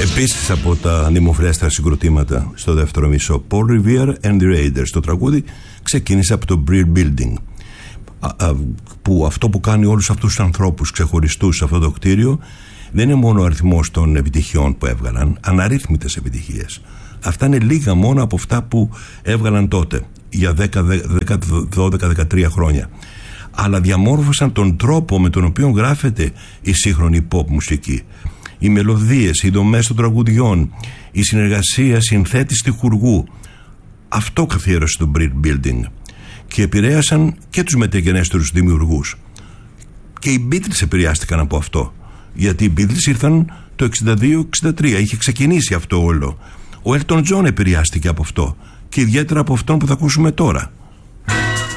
Επίσης από τα δημοφιλέστερα συγκροτήματα στο δεύτερο μισό, Paul Revere and the Raiders. Το τραγούδι ξεκίνησε από το Brill Building, που αυτό που κάνει όλους αυτούς τους ανθρώπους ξεχωριστούς σε αυτό το κτίριο δεν είναι μόνο ο αριθμός των επιτυχιών που έβγαλαν, αναρρύθμιτες επιτυχίες. Αυτά είναι λίγα μόνο από αυτά που έβγαλαν τότε για 12-13 χρόνια, αλλά διαμόρφωσαν τον τρόπο με τον οποίο γράφεται η σύγχρονη pop μουσική. Οι μελωδίες, οι δομές των τραγουδιών, η συνεργασία συνθέτης τυχουργού, αυτό καθιέρωσε το Brill Building και επηρέασαν και τους μεταγενέστερους δημιουργούς. Και οι Beatles επηρεάστηκαν από αυτό, γιατί οι Beatles ήρθαν το 62-63, είχε ξεκινήσει αυτό όλο. Ο Elton John επηρεάστηκε από αυτό και ιδιαίτερα από αυτόν που θα ακούσουμε τώρα.